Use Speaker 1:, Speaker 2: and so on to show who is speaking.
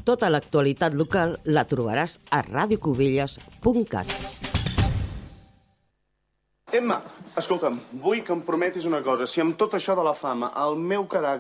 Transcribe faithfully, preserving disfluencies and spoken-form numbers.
Speaker 1: Tota l'actualitat local la trobaràs a radio cubelles punt cat.
Speaker 2: Emma, escolta'm, vull que em prometis una cosa. Si amb tot això de la fama el meu caràcter